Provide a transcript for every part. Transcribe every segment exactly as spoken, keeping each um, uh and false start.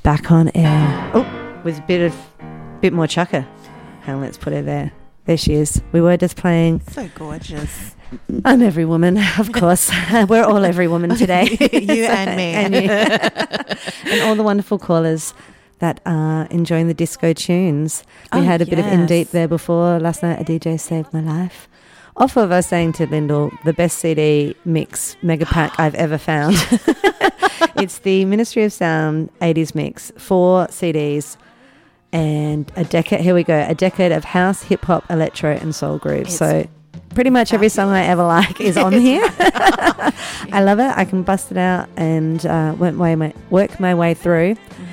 back on air. Oh, with a bit of, bit more chucker. Hang on, let's put her there. There she is. We were just playing. So gorgeous. I'm every woman, of course. We're all every woman today. You and me. and you. And all the wonderful callers that are enjoying the disco tunes. We Oh, had a bit of In yes. Deep there before. Last night a D J saved my life. Off of us saying to Lyndall, the best C D mix mega pack I've ever found. It's the Ministry of Sound eighties mix, four C Ds and a decade, here we go, a decade of house, hip hop, electro and soul grooves. It's So pretty much every song I ever like is on here. I love it. I can bust it out and uh, work, my, my, work my way through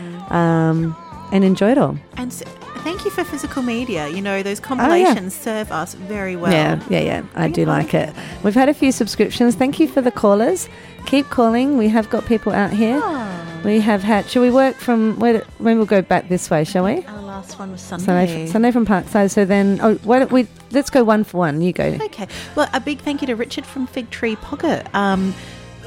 um, and enjoy it all. And s thank you for physical media. You know, those compilations serve us very well. Yeah, yeah, yeah. I do I like like it. We've had a few subscriptions. Thank you for the callers. Keep calling. We have got people out here. Oh. We have had. Shall we work from where? When we'll go back this way, shall we? Our last one was Sunday. Sunday, Sunday from Parkside. So then, oh, why don't we? Let's go one for one. You go. Okay. Well, a big thank you to Richard from Fig Tree Pocket. Um,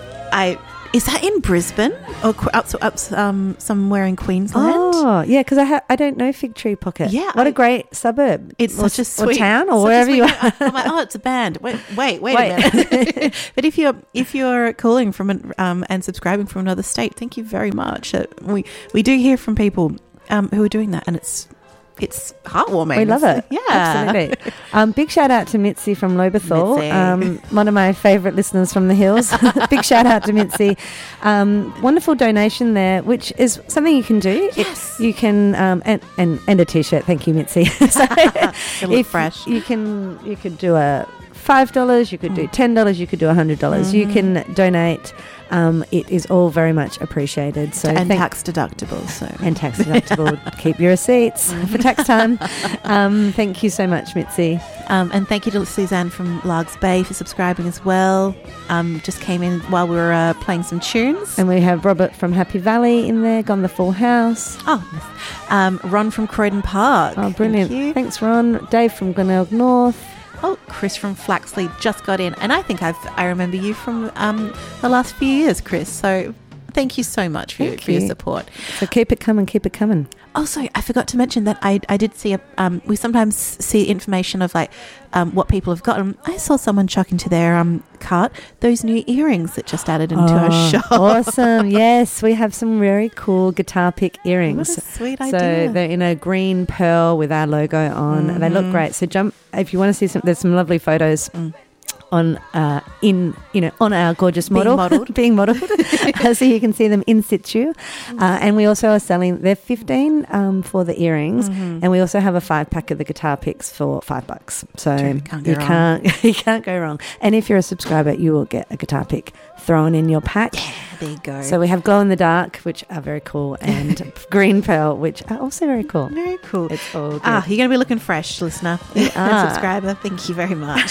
I is that in Brisbane or qu- up, up um, somewhere in Queensland? Oh, yeah, because I ha- I don't know Fig Tree Pocket. Yeah, what a I- great suburb. It's or, such a sweet or town or such a wherever you sweet- are. I'm like, oh, it's a band. Wait, wait, wait, Wait. a minute. But if you're if you're calling from an, um, and subscribing from another state, thank you very much. Uh, we we do hear from people um, who are doing that, and it's it's heartwarming. We love it. Yeah, Absolutely. Um, big shout out to Mitzi from Lobethal, Mitzi. um, one of my favourite listeners from the hills. Big shout out to Mitzi. Um, wonderful donation there, which is something you can do. Yes. It, you can, um, and, and, and a T-shirt. Thank you, Mitzi. So It'll look if fresh. You can, you could do a five dollars, you could do ten dollars, you could do one hundred dollars. You can donate. Um, it is all very much appreciated. So and thank- tax deductible. So and tax deductible. Keep your receipts for tax time. Um, thank you so much, Mitzi. Um, and thank you to Suzanne from Largs Bay for subscribing as well. Um, just came in while we were uh, playing some tunes. And we have Robert from Happy Valley in there, gone the full house. Oh, yes. um, Ron from Croydon Park. Oh, brilliant. Thank you. Thanks, Ron. Dave from Glenelg North. Oh, Chris from Flaxley just got in, and I think I've I remember you from um, the last few years, Chris. So thank you so much for, your, Thank for your you. support. So keep it coming, keep it coming. Also, I forgot to mention that I I did see a um, we sometimes see information of like um, what people have gotten. I saw someone chuck into their um cart those new earrings that just added into our Oh, shop. Awesome. Yes, we have some very cool guitar pick earrings. What a sweet So idea. they're in a green pearl with our logo on. They look great. So jump if you want to see some. There's some lovely photos Mm. on uh, in you know on our gorgeous Being model modelled. being modelled, uh, so you can see them in situ. Uh, and we also are selling. They're fifteen um, for the earrings, Mm-hmm. and we also have a five pack of the guitar picks for five bucks. So True, can't go you wrong. can't you can't go wrong. And if you're a subscriber, you will get a guitar pick thrown in your pack. There you go. So we have glow in the dark, which are very cool, and green pearl, which are also very cool. very cool. It's all good. Ah, you're going to be looking fresh, listener. You And are. subscriber. Thank you very much.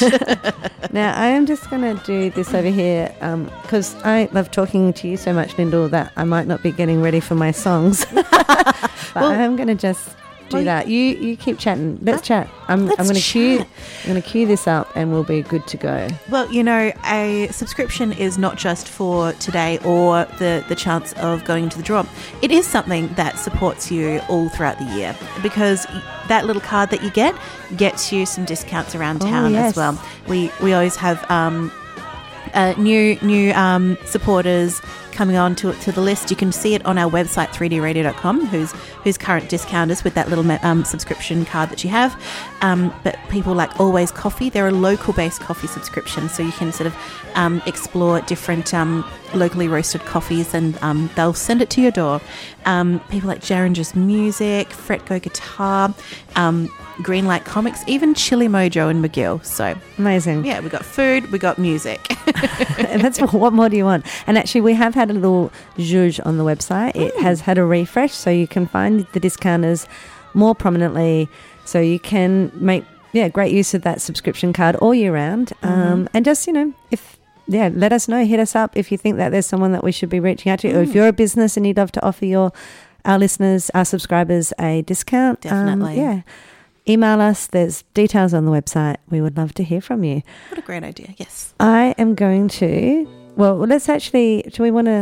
Now, I am just going to do this over here because I love talking to you so much, Lyndall, that I might not be getting ready for my songs. But Well- I am going to just do Well, that. You you keep chatting. Let's chat. I'm, Let's I'm going to cue. chat. I'm going to cue this up, and we'll be good to go. Well, you know, a subscription is not just for today or the, the chance of going into the draw. It is something that supports you all throughout the year because that little card that you get gets you some discounts around Oh, town yes. as well. We we always have um, uh, new new um, supporters coming on to to the list. You can see it on our website three d radio dot com who's who's current discounters with that little um, subscription card that you have. Um, but people like Always Coffee, they're a local based coffee subscription, so you can sort of um, explore different um, locally roasted coffees and um, they'll send it to your door. Um, people like Jarringer's Music, Fretgo Guitar, um, Greenlight Comics, even Chili Mojo and McGill. So Amazing. yeah, we got food, we got music. And that's what more do you want? And actually, we have had a little zhuzh on the website. It has had a refresh, so you can find the discounters more prominently. So you can make yeah great use of that subscription card all year round. Um, and just you know, if yeah, let us know, hit us up if you think that there's someone that we should be reaching out to, or if you're a business and you'd love to offer your our listeners, our subscribers, a discount. Um, Definitely. yeah. Email us. There's details on the website. We would love to hear from you. What a great idea. Yes. I am going to, well, let's actually, do we want to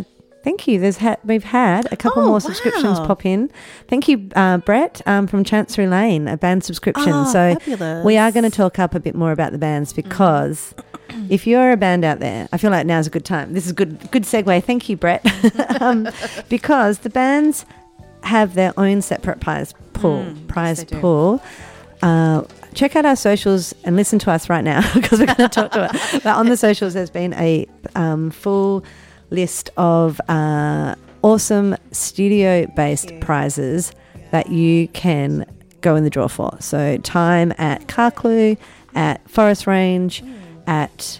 Thank you. There's ha- we've had a couple Oh, more subscriptions wow. pop in. Thank you, uh, Brett, um, from Chancery Lane, a band subscription. Oh, so fabulous. we are going to talk up a bit more about the bands because if you're a band out there, I feel like now's a good time. This is a good good segue. Thank you, Brett. um, because the bands have their own separate prize pool. Mm, prize yes, they do. pool. Uh, check out our socials and listen to us right now because we're going to talk to it. But on the socials, there's been a um, full list of uh, awesome studio-based prizes that you can go in the draw for. So time at Carclew, at Forest Range, at...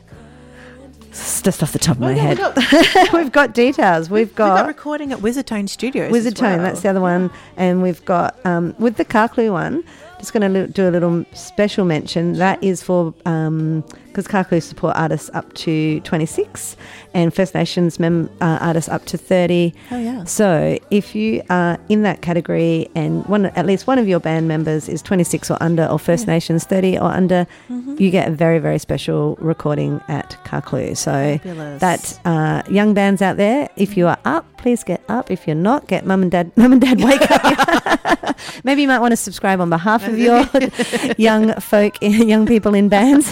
It's just off the top of my Oh, yeah, head. we've got- We've got details. We've We've got got... recording at Wizardtone Studios. Wizard as well. Tone, that's the other one. And we've got, um, with the Carclew one, just going to do a little special mention. That is for, because Carclew support artists up to twenty-six and First Nations mem- uh, artists up to thirty. Oh, yeah. So if you are in that category and one, at least one of your band members is twenty-six or under, or First Nations thirty or under, Mm-hmm. you get a very, very special recording at Carclew. So Fabulous. that uh, young bands out there, if you are up, please get up. If you're not, get mum and dad, mum and dad wake up. Maybe you might want to subscribe on behalf of your young folk, young people in bands.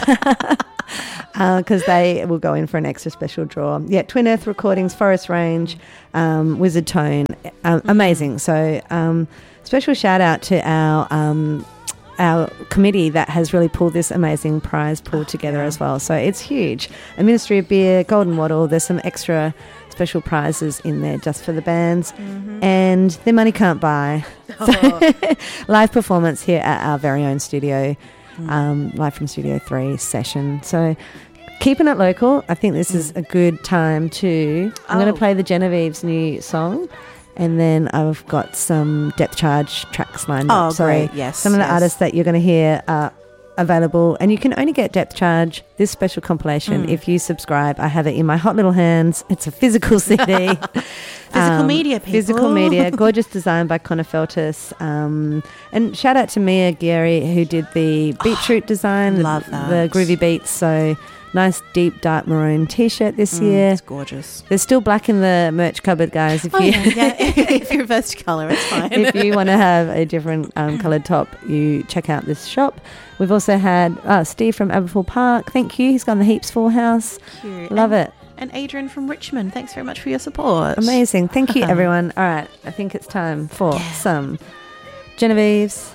Because uh, they will go in for an extra special draw. Yeah, Twin Earth Recordings, Forest Range, um, Wizard Tone, um, amazing. So um, special shout out to our um, our committee that has really pulled this amazing prize pool together yeah. as well. So it's huge. A Ministry of Beer, Golden Wattle, there's some extra special prizes in there just for the bands. Mm-hmm. And their money can't buy. Oh. Live performance here at our very own studio. Um, live from Studio three session. So keeping it local, I think this is a good time to... I'm going Oh. to play the Genevieve's new song and then I've got some Depth Charge tracks lined Oh, up. So great. Yes, some of the yes. artists that you're going to hear are available and you can only get Depth Charge, this special compilation, Mm. if you subscribe. I have it in my hot little hands. It's a physical C D. Physical media, people. Physical media, gorgeous design by Connor Feltus. Um, and shout out to Mia Gary who did the beetroot design, the- love that. the groovy beats. So nice deep dark maroon t-shirt this Mm, year. It's gorgeous. There's still black in the merch cupboard, guys. If Oh, you yeah, yeah. If you reverse to colour, it's fine. if you want to have a different um, coloured top, you check out this shop. We've also had uh, Steve from Aberfoyle Park. Thank you. He's got the Heaps Full House. Cute. Love and, it. And Adrian from Richmond, thanks very much for your support. Amazing. Thank you, everyone. All right. I think it's time for Yeah. some Genevieve's.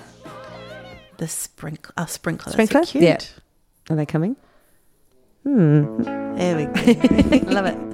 The sprink- uh, sprinklers. Sprinkler? Are cute. Yeah. Are they coming? Hmm. There we go. Love it.